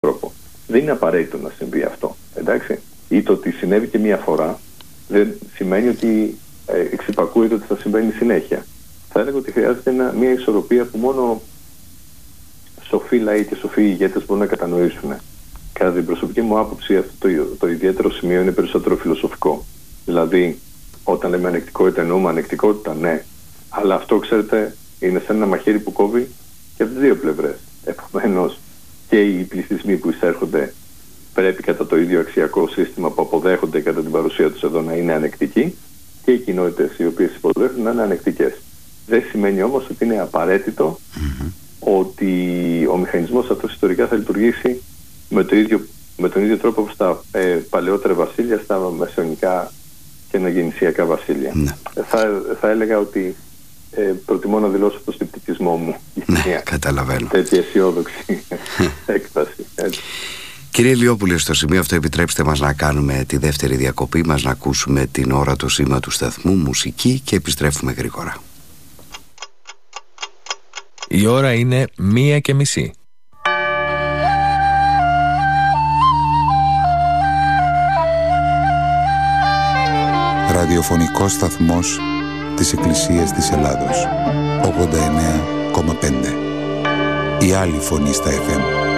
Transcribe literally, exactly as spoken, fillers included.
τρόπο. Δεν είναι απαραίτητο να συμβεί αυτό. Εντάξει. Ή το ότι συνέβη και μία φορά δεν σημαίνει ότι ε, εξυπακούεται ότι θα συμβαίνει συνέχεια. Θα έλεγα ότι χρειάζεται ένα, μια ισορροπία που μόνο σοφοί λαοί και σοφοί ηγέτες μπορούν να κατανοήσουν. Κατά την προσωπική μου άποψη, αυτό το, το ιδιαίτερο σημείο είναι περισσότερο φιλοσοφικό. Δηλαδή, όταν λέμε ανεκτικότητα, εννοούμε ανεκτικότητα, ναι. Αλλά αυτό, ξέρετε, είναι σαν ένα μαχαίρι που κόβει και από τις δύο πλευρές. Επομένως, και οι πληθυσμοί που εισέρχονται πρέπει κατά το ίδιο αξιακό σύστημα που αποδέχονται κατά την παρουσία τους εδώ να είναι ανεκτικοί, και οι κοινότητες οι οποίες υποδέχονται να είναι ανεκτικές. Δεν σημαίνει όμως ότι είναι απαραίτητο mm-hmm. ότι ο μηχανισμός αυτός ιστορικά θα λειτουργήσει με, το ίδιο, με τον ίδιο τρόπο όπως στα ε, παλαιότερα βασίλεια, στα μεσαιωνικά και ενογεννησιακά βασίλεια. Mm-hmm. Θα, θα έλεγα ότι ε, προτιμώ να δηλώσω το σκεπτικισμό μου. Ναι, καταλαβαίνω. Τέτοια αισιόδοξη έκφραση. Κύριε Ηλιόπουλε, στο σημείο αυτό επιτρέψτε μας να κάνουμε τη δεύτερη διακοπή μας, να ακούσουμε την ώρα το σήμα του σταθμού, μουσική, και επιστρέφουμε γρήγορα. Η ώρα είναι μία και μισή. Ραδιοφωνικός σταθμός της Εκκλησίας της Ελλάδος, ογδόντα εννέα κόμμα πέντε. Η άλλη φωνή στα εφ εμ.